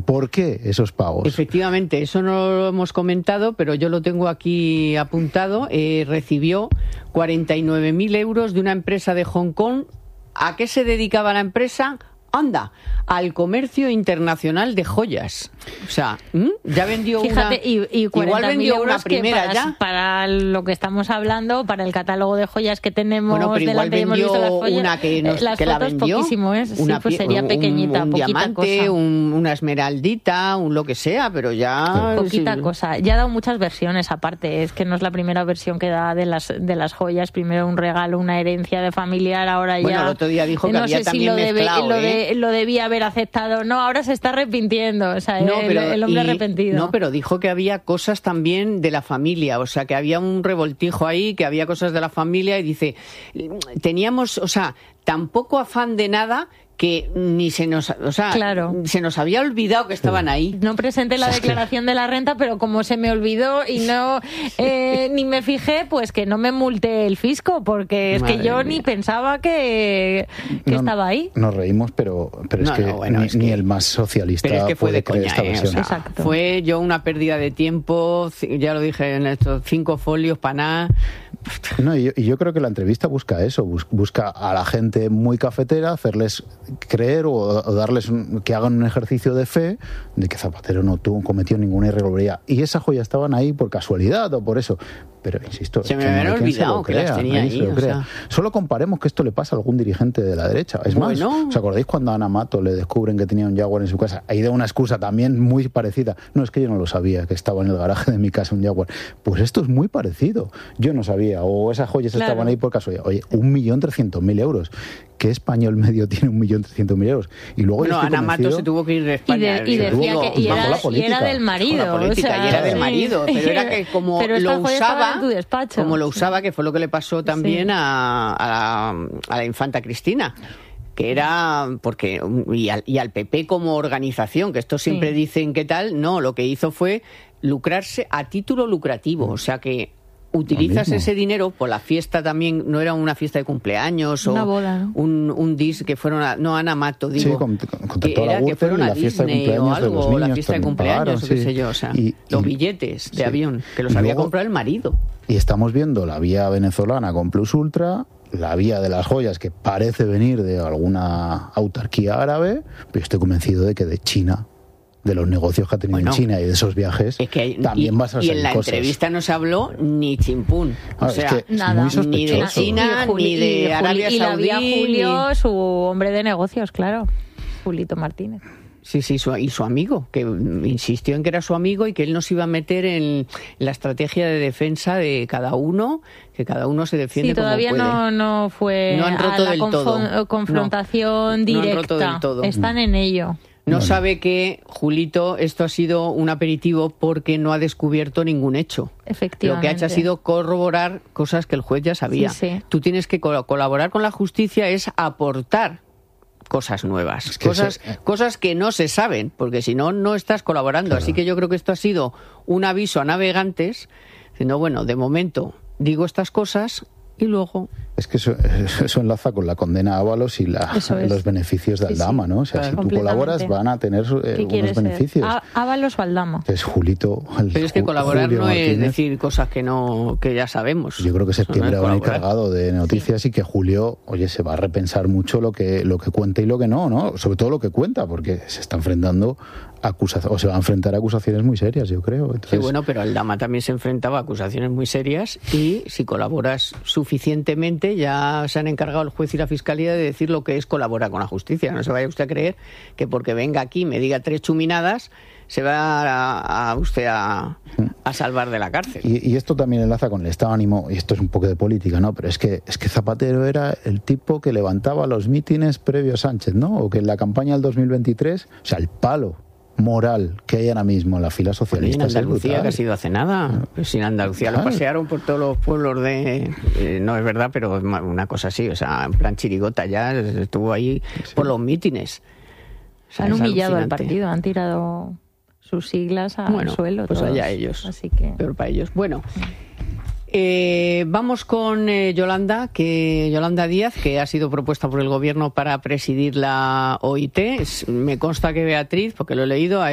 ¿Por qué esos pagos? Efectivamente, eso no lo hemos comentado, pero yo lo tengo aquí apuntado. Recibió 49.000 euros de una empresa de Hong Kong. ¿A qué se dedicaba la empresa? Anda, al comercio internacional de joyas. O sea, ya vendió Fíjate, una... y 40.000 euros una primera que ya. Para lo que estamos hablando, para el catálogo de joyas que tenemos, Bueno, pero igual hemos visto las joyas, una que, las que fotos la vendió, poquísimo, ¿eh? Sí, pues sería pequeñita, un poquita diamante, cosa. una esmeraldita, un lo que sea, pero ya... Poquita sí. cosa. Ya ha dado muchas versiones aparte, es que no es la primera versión que da de las joyas, primero un regalo, una herencia de familiar, ahora Bueno, ya... el otro día dijo que no había sé también si mezclado, lo debía haber aceptado, no, ahora se está arrepintiendo, o sea, No, el hombre arrepentido. No, pero dijo que había cosas también de la familia, o sea, que había un revoltijo ahí, que había cosas de la familia, y dice, teníamos, o sea, tampoco afán de nada, que ni se nos, o sea, claro, se nos había olvidado que estaban ahí. No presenté la declaración de la renta, pero como se me olvidó y no ni me fijé, pues que no me multé el fisco, porque es Madre que yo mía. ni pensaba que estaba ahí. Nos reímos, pero es que ni el más socialista pero es que fue puede de creer coña, esta versión. o sea, Exacto. fue yo una pérdida de tiempo, ya lo dije en estos 5 folios para nada. No, y yo creo que la entrevista busca eso, busca a la gente muy cafetera, hacerles creer o darles que hagan un ejercicio de fe de que Zapatero no cometió ninguna irregularidad. Y esas joyas estaban ahí por casualidad o por eso. Pero, insisto, se me había olvidado que las tenía ahí. O sea. Solo comparemos que esto le pasa a algún dirigente de la derecha. Es más, ¿os acordáis cuando a Ana Mato le descubren que tenía un Jaguar en su casa? Ahí da una excusa también muy parecida. No, es que yo no lo sabía, que estaba en el garaje de mi casa un Jaguar. Pues esto es muy parecido. Yo no sabía, o esas joyas estaban ahí por casualidad. Oye, 1.300.000 euros. ¿Qué español medio tiene 1.300.000 euros? Y luego Ana Mato se tuvo que ir de España. Y decía que y era del marido. O sea, y era del marido, pero era que como lo usaba, en tu despacho. como lo usaba, que fue lo que le pasó también a la infanta Cristina. Que era porque y al PP como organización, que esto siempre dicen que tal, no, lo que hizo fue lucrarse a título lucrativo, o sea que utilizas ese dinero por la fiesta también, no era una fiesta de cumpleaños una o boda, ¿no? un dis que fueron a Ana Mato, digo, sí, contrató a la que fueron a la fiesta Disney de o cumpleaños algo, de los niños, la fiesta de cumpleaños o qué sé yo, o sea, los billetes de avión que los había comprado el marido. Y estamos viendo la vía venezolana con Plus Ultra, la vía de las joyas que parece venir de alguna autarquía árabe, pero estoy convencido de que de China, de los negocios que ha tenido en China y de esos viajes, es que también vas a salir cosas. Y en la entrevista no se habló ni chimpún. O sea, es que nada. Ni de China, ni de Arabia Saudí. Y la había Julio, su hombre de negocios, claro, Julito Martínez. Sí, y su amigo, que insistió en que era su amigo y que él no se iba a meter en la estrategia de defensa de cada uno, que cada uno se defiende como puede. Todavía no fue no han roto a la del todo. confrontación directa. No han roto del todo. Están en ello. No sabe que, Julito, esto ha sido un aperitivo porque no ha descubierto ningún hecho. Efectivamente. Lo que ha hecho ha sido corroborar cosas que el juez ya sabía. Sí. Tú tienes que colaborar con la justicia, es aportar cosas nuevas, es que cosas que no se saben, porque si no, no estás colaborando. Claro. Así que yo creo que esto ha sido un aviso a navegantes, diciendo, bueno, de momento digo estas cosas y luego... Es que eso enlaza con la condena a Ábalos y los beneficios de Aldama, ¿no? O sea, si tú colaboras van a tener unos beneficios. ¿Ábalos o Aldama? Es Julito. Pero es que colaborar Julio no Martínez. Es decir cosas que ya sabemos. Yo creo que septiembre va a ir cargado de noticias y que Julio, oye, se va a repensar mucho lo que cuenta y lo que no, sobre todo lo que cuenta, porque se está enfrentando o se va a enfrentar a acusaciones muy serias, yo creo. Entonces... Sí, bueno, pero Aldama también se enfrentaba a acusaciones muy serias y si colaboras suficientemente ya se han encargado el juez y la fiscalía de decir lo que es colaborar con la justicia. No se vaya usted a creer que porque venga aquí y me diga 3 chuminadas se va a usted a salvar de la cárcel. Y esto también enlaza con el estado de ánimo, y esto es un poco de política, ¿no? Pero es que Zapatero era el tipo que levantaba los mítines previo a Sánchez, ¿no? O que en la campaña del 2023, o sea, el palo moral que hay ahora mismo en la fila socialista. En Andalucía, que ha sido hace nada. Pues en Andalucía lo pasearon por todos los pueblos no es verdad, pero una cosa así, o sea, en plan chirigota ya, estuvo ahí por los mítines. O sea, han humillado al partido, han tirado sus siglas al suelo. Pues todos. allá ellos. Así que... Peor para ellos. Bueno, vamos con Yolanda Díaz, que ha sido propuesta por el Gobierno para presidir la OIT. Me consta que Beatriz, porque lo he leído,